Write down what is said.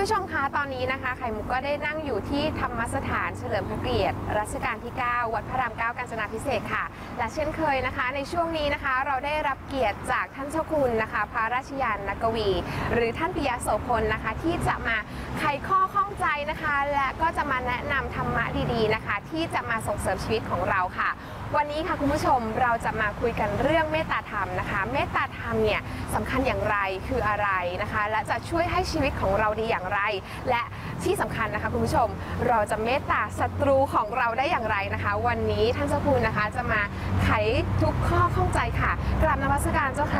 ผู้ชมคะตอนนี้นะคะไข่มุกก็ได้นั่งอยู่ที่ธรรมสถานเฉลิมพระเกียรติรัชกาลที่ 9 วัดพระราม 9 กาญจนาภิเษกค่ะและเช่นเคยนะคะในช่วงนี้นะคะเราได้รับเกียรติจากท่านเจ้าคุณนะคะพระราชยานนักกวีหรือท่านปิยะโสพลนะคะที่จะมาไขข้อข้องใจนะคะและก็จะมาแนะนำธรรมะดีๆนะคะที่จะมาส่งเสริมชีวิตของเราค่ะวันนี้ค่ะคุณผู้ชมเราจะมาคุยกันเรื่องเมตตาธรรมนะคะเมตตาธรรมเนี่ยสำคัญอย่างไรคืออะไรนะคะและจะช่วยให้ชีวิตของเราดีอย่างไรและที่สำคัญนะคะคุณผู้ชมเราจะเมตตาศัตรูของเราได้อย่างไรนะคะวันนี้ท่านเจ้าคุณนะคะจะมาไขทุกข้อข้องใจค่ะกราบนมัสการเจ้าค่ะ